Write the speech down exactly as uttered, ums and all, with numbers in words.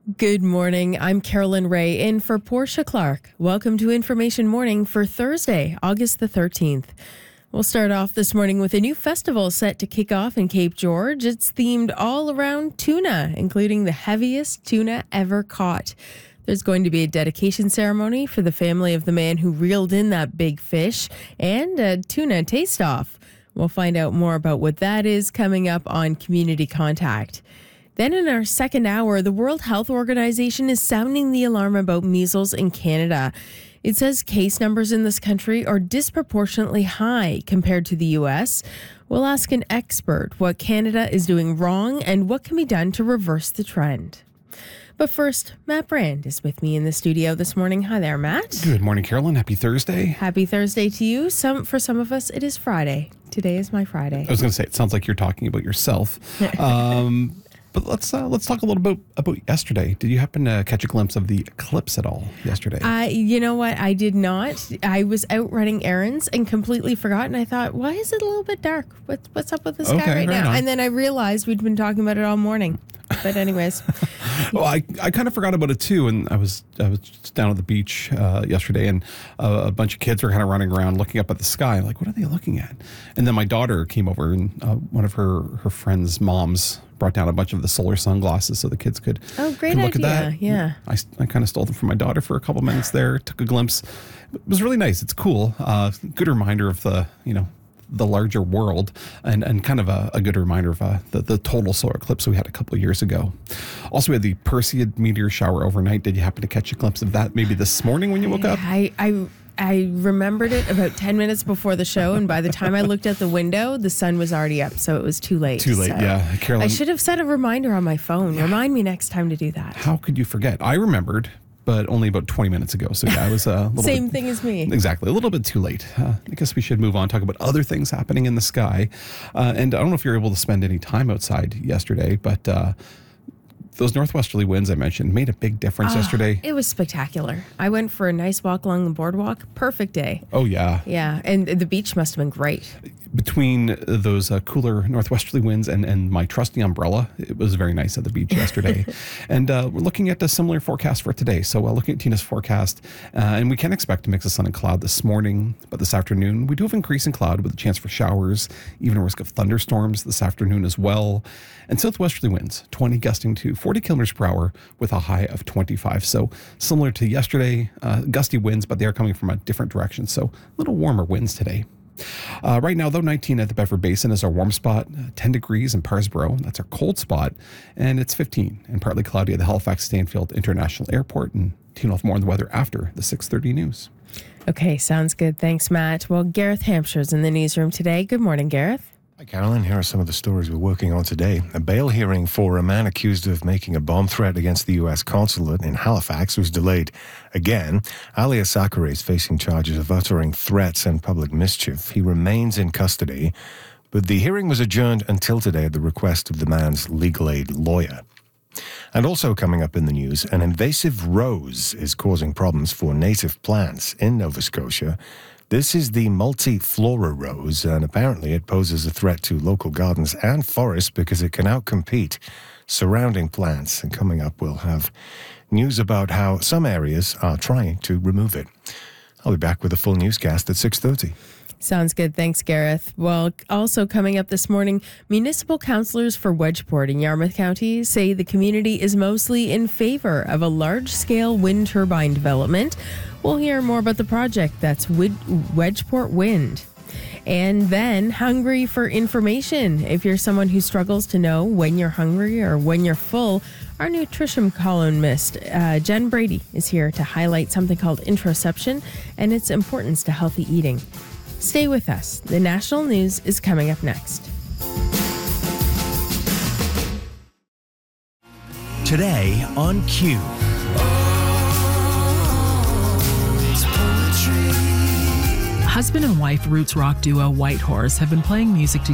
Good morning. I'm Carolyn Ray in for Portia Clark. Welcome to Information Morning for Thursday, August the thirteenth. We'll start off this morning with a new festival set to kick off in Cape George. It's themed all around tuna, including the heaviest tuna ever caught. There's going to be a dedication ceremony for the family of the man who reeled in that big fish and a tuna taste-off. We'll find out more about what that is coming up on Community Contact. Then in our second hour, the World Health Organization is sounding the alarm about measles in Canada. It says case numbers in this country are disproportionately high compared to the U S. We'll ask an expert what Canada is doing wrong and what can be done to reverse the trend. But first, Matt Brand is with me in the studio this morning. Hi there, Matt. Good morning, Carolyn. Happy Thursday. Happy Thursday to you. Some For some of us, it is Friday. Today is my Friday. I was going to say, it sounds like you're talking about yourself. um, but let's uh, let's talk a little bit about yesterday. Did you happen to catch a glimpse of the eclipse at all yesterday? I, you know what? I did not. I was out running errands and completely forgot. And I thought, why is it a little bit dark? What's what's up with the sky Okay, right, right now? on. And then I realized we'd been talking about it all morning. But anyways. Well, I, I kind of forgot about it too, and I was I was just down at the beach uh, yesterday, and uh, a bunch of kids were kind of running around looking up at the sky, like, what are they looking at? And then my daughter came over, and uh, one of her, her friends' moms brought down a bunch of the solar sunglasses so the kids could, Oh, great could look idea, at that. yeah. I, I kind of stole them from my daughter for a couple minutes there, took a glimpse. It was really nice. It's cool. Uh, good reminder of the, you know, the larger world, and, and kind of a, a good reminder of uh, the, the total solar eclipse we had a couple of years ago. Also, we had the Perseid meteor shower overnight. Did you happen to catch a glimpse of that maybe this morning when you woke up? I, I, I remembered it about ten minutes before the show, and by the time I looked out the window, the sun was already up, so it was too late. Too late, So yeah. Carolyn, I should have set a reminder on my phone. Yeah. Remind me next time to do that. How could you forget? I remembered, but only about twenty minutes ago. So yeah, I was a little Same bit, thing as me. Exactly. A little bit too late. Uh, I guess we should move on, talk about other things happening in the sky. Uh, and I don't know if you were able to spend any time outside yesterday, but uh, those northwesterly winds I mentioned made a big difference Oh, yesterday. It was spectacular. I went for a nice walk along the boardwalk. Perfect day. Oh, yeah. Yeah, and the beach must have been great. Between those uh, cooler northwesterly winds and, and my trusty umbrella, it was very nice at the beach yesterday. And uh, we're looking at a similar forecast for today. So uh, looking at Tina's forecast, uh, and we can expect a mix of sun and cloud this morning, but this afternoon we do have increasing cloud with a chance for showers, even a risk of thunderstorms this afternoon as well. And southwesterly winds, twenty gusting to forty kilometers per hour with a high of twenty-five. So similar to yesterday, uh, gusty winds, but they are coming from a different direction. So a little warmer winds today. Uh, right now, though, nineteen at the Bedford Basin is our warm spot, uh, ten degrees in Parsboro, that's our cold spot, and it's fifteen and partly cloudy at the Halifax Stanfield International Airport. And tune off more on the weather after the six thirty news. Okay, sounds good. Thanks, Matt. Well, Gareth Hampshire's in the newsroom today. Good morning, Gareth. Hi, Carolyn. Here are some of the stories we're working on today. A bail hearing for a man accused of making a bomb threat against the U S consulate in Halifax was delayed again. Ali Asakari is facing charges of uttering threats and public mischief. He remains in custody, but the hearing was adjourned until today at the request of the man's legal aid lawyer. And also coming up in the news, an invasive rose is causing problems for native plants in Nova Scotia. This is the multiflora rose, and apparently it poses a threat to local gardens and forests because it can outcompete surrounding plants. And coming up, we'll have news about how some areas are trying to remove it. I'll be back with a full newscast at six thirty. Sounds good. Thanks, Gareth. Well, also coming up this morning, municipal councillors for Wedgeport in Yarmouth County say the community is mostly in favor of a large-scale wind turbine development. We'll hear more about the project. That's Wedgeport Wind. And then, hungry for information. If you're someone who struggles to know when you're hungry or when you're full, our nutrition columnist, uh, Jen Brady, is here to highlight something called interoception and its importance to healthy eating. Stay with us. The national news is coming up next. Today on Q. Husband and wife roots rock duo Whitehorse have been playing music together